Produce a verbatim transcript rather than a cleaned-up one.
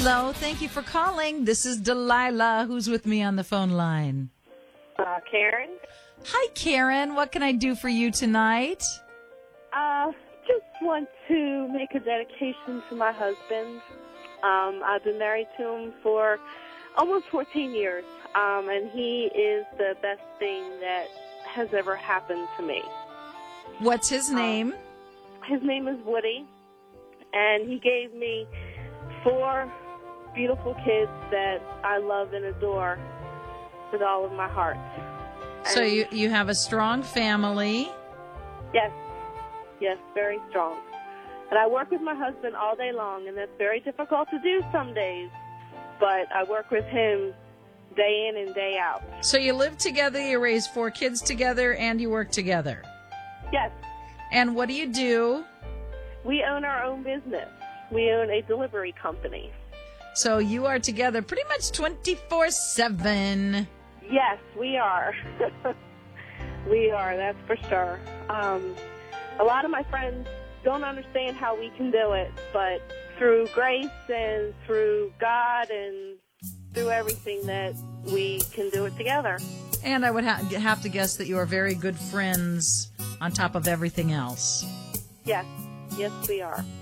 Hello, thank you for calling. This is Delilah. Who's with me on the phone line? Uh, Karen? Hi, Karen. What can I do for you tonight? Uh, just want to make a dedication to my husband. Um, I've been married to him for almost fourteen years, um, and he is the best thing that has ever happened to me. What's his name? Um, his name is Woody, and he gave me four beautiful kids that I love and adore with all of my heart. So And you, you have a strong family. Yes, yes, very strong. And I work with my husband all day long, and that's very difficult to do some days, but I work with him day in and day out. So you live together, you raise four kids together, and you work together. Yes, And what do you do? we own our own business. We own a delivery company. So you are together pretty much twenty-four seven. Yes, we are. We are, that's for sure. Um, a lot of my friends don't understand how we can do it, but through grace and through God and through everything that we can do it together. And I would ha- have to guess that you are very good friends on top of everything else. Yes, yes, we are.